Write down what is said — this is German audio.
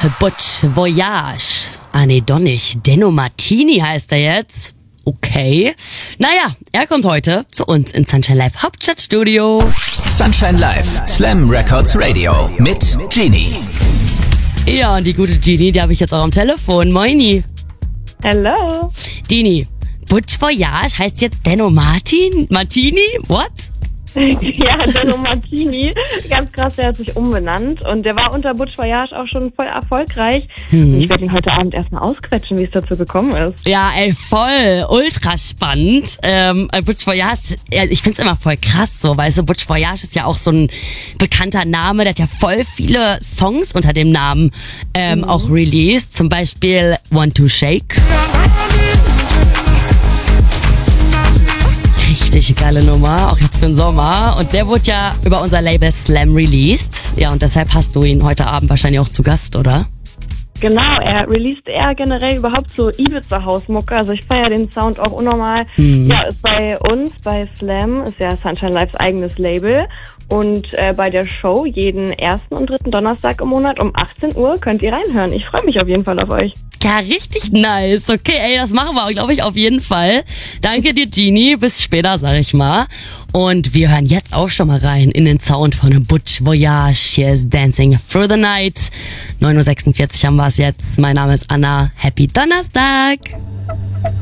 Butch Voyage. Ah, nee, doch nicht. Denno Martini heißt er jetzt. Okay. Naja, er kommt heute zu uns in Sunshine Live Hauptstadtstudio. Sunshine Live, Slam Records Radio mit Genie. Ja, und die gute Genie, die habe ich jetzt auch am Telefon. Moini. Hello. Genie, Butch Voyage heißt jetzt Denno Martini? What? Ja, Denno Martini, ganz krass, der hat sich umbenannt und der war unter Butch Voyage auch schon voll erfolgreich. Und ich werde ihn heute Abend erstmal ausquetschen, wie es dazu gekommen ist. Ja, ey, voll, ultra spannend. Butch Voyage, ich find's immer voll krass so, weißt du, Butch Voyage ist ja auch so ein bekannter Name, der hat ja voll viele Songs unter dem Namen auch released, zum Beispiel Want to Shake. Richtig geile Nummer, auch jetzt für den Sommer. Und der wurde ja über unser Label Slam released. Ja, und deshalb hast du ihn heute Abend wahrscheinlich auch zu Gast, oder? Genau, er released generell überhaupt so Ibiza-Hausmucke. Also ich feiere den Sound auch unnormal. Ja, ist bei uns, bei Slam, ist ja Sunshine Lives eigenes Label. Und bei der Show jeden ersten und dritten Donnerstag im Monat um 18 Uhr könnt ihr reinhören. Ich freue mich auf jeden Fall auf euch. Ja, richtig nice. Okay, ey, das machen wir, glaube ich, auf jeden Fall. Danke dir, Genie. Bis später, sag ich mal. Und wir hören jetzt auch schon mal rein in den Sound von Butch Voyage. Hier ist Dancing Through the Night. 9:46 Uhr haben wir es jetzt. Mein Name ist Anna. Happy Donnerstag.